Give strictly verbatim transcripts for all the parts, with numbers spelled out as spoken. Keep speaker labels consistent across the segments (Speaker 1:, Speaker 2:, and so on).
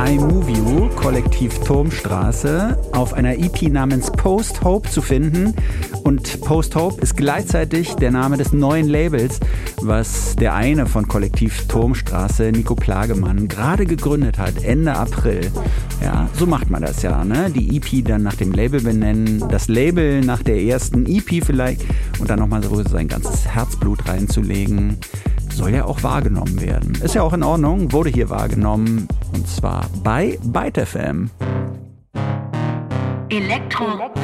Speaker 1: I Move You, Kollektiv Turmstraße, auf einer E P namens Post Hope zu finden. Und Post Hope ist gleichzeitig der Name des neuen Labels, was der eine von Kollektiv Turmstraße, Nico Plagemann, gerade gegründet hat, Ende April. Ja, so macht man das ja, ne? Die E P dann nach dem Label benennen, das Label nach der ersten E P vielleicht und dann nochmal so sein ganzes Herzblut reinzulegen. Soll ja auch wahrgenommen werden. Ist ja auch in Ordnung, wurde hier wahrgenommen und zwar bei Byte F M.
Speaker 2: Elektro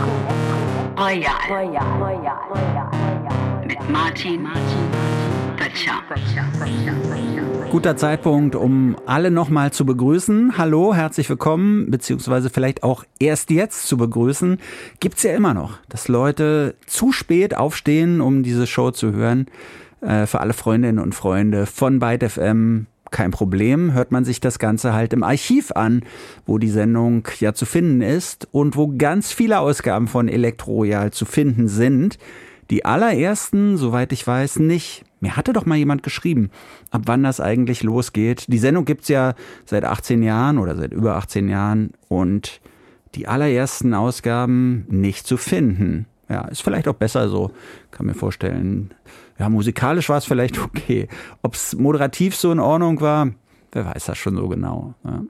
Speaker 2: Royal mit Martin Böttcher.
Speaker 1: Guter Zeitpunkt, um alle nochmal zu begrüßen. Hallo, herzlich willkommen, beziehungsweise vielleicht auch erst jetzt zu begrüßen. Gibt's ja immer noch, dass Leute zu spät aufstehen, um diese Show zu hören. Für alle Freundinnen und Freunde von Byte F M kein Problem, hört man sich das Ganze halt im Archiv an, wo die Sendung ja zu finden ist und wo ganz viele Ausgaben von Elektro Royal zu finden sind. Die allerersten, soweit ich weiß, nicht. Mir hatte doch mal jemand geschrieben, ab wann das eigentlich losgeht. Die Sendung gibt's ja seit achtzehn Jahren oder seit über achtzehn Jahren und die allerersten Ausgaben nicht zu finden. Ja, ist vielleicht auch besser so, kann mir vorstellen. Ja, musikalisch war es vielleicht okay. Ob es moderativ so in Ordnung war, wer weiß das schon so genau. Ja.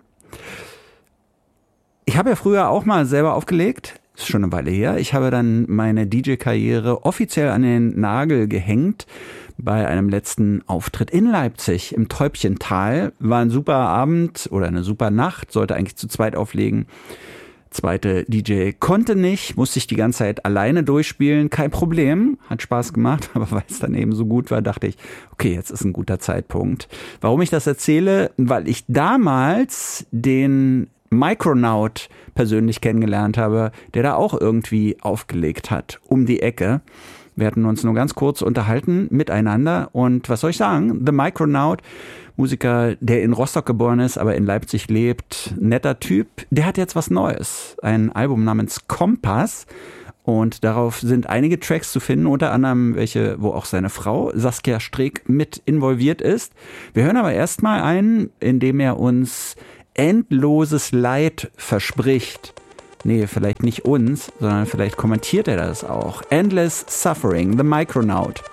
Speaker 1: Ich habe ja früher auch mal selber aufgelegt, ist schon eine Weile her. Ich habe dann meine D J-Karriere offiziell an den Nagel gehängt bei einem letzten Auftritt in Leipzig im Täubchental. War ein super Abend oder eine super Nacht, sollte eigentlich zu zweit auflegen. Zweite D J konnte nicht, musste ich die ganze Zeit alleine durchspielen, kein Problem, hat Spaß gemacht, aber weil es dann eben so gut war, dachte ich, okay, jetzt ist ein guter Zeitpunkt. Warum ich das erzähle? Weil ich damals den Micronaut persönlich kennengelernt habe, der da auch irgendwie aufgelegt hat, um die Ecke. Wir hatten uns nur ganz kurz unterhalten miteinander und was soll ich sagen? The Micronaut, Musiker, der in Rostock geboren ist, aber in Leipzig lebt, netter Typ, der hat jetzt was Neues. Ein Album namens Kompass und darauf sind einige Tracks zu finden, unter anderem welche, wo auch seine Frau Saskia Streeck mit involviert ist. Wir hören aber erstmal einen, in dem er uns endloses Leid verspricht. Nee, vielleicht nicht uns, sondern vielleicht kommentiert er das auch. Endless Suffering, The Micronaut.